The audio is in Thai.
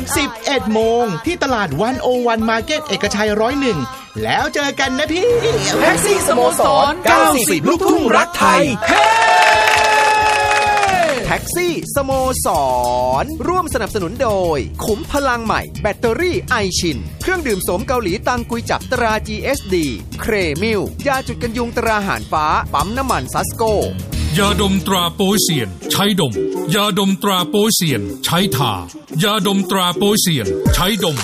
11 โมงที่ตลาด101 Market เอกชัย101แล้วเจอกันนะพี่แท็กซี่สโมสร90ลูกทุ่งรักไทยแท็กซี่สโมสรร่วมสนับสนุนโดยขุมพลังใหม่แบตเตอรี่ไอชินเครื่องดื่มโสมเกาหลีตังกุยจับตรา GSD เครมิลยาจุดกันยุงตราหานฟ้าปั๊มน้ำมันซัสโกยาดมตราโป๊ยเซียนใช้ดมยาดมตราโป๊ยเซียนใช้ทายาดมตราโป๊ยเซียนใช้ดม